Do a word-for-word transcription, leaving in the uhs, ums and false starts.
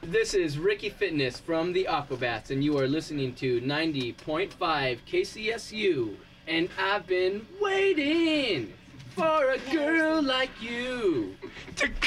This is Ricky Fitness from the Aquabats, and you are listening to ninety point five K C S U. And I've been waiting for a girl like you to